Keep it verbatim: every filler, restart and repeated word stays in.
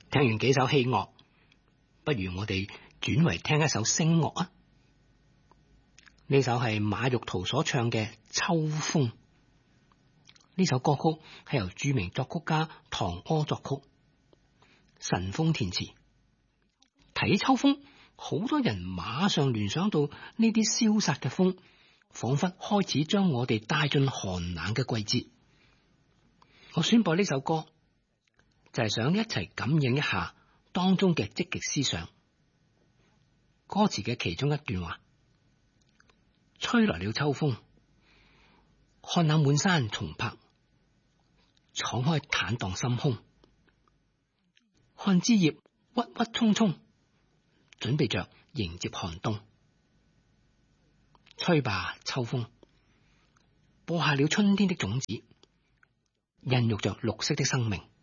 聽完幾首器樂，不如我哋轉為聽一首聲樂啊！呢首係馬玉濤所唱嘅《秋風》。呢首歌曲係由著名作曲家唐柯作曲，陳豐填詞。提起秋風，好多人馬上聯想到呢啲蕭殺嘅風，仿佛開始將我哋帶進寒冷嘅季節。我選播呢首歌，就係想一齊感應一下當中嘅積極思想。歌詞嘅其中一段話：吹來了秋風，看那滿山松柏，敞開坦蕩心胸，看枝葉鬱鬱蔥蔥，準備着迎接寒冬。吹吧秋風，播下了春天的種子，孕育着綠色的生命。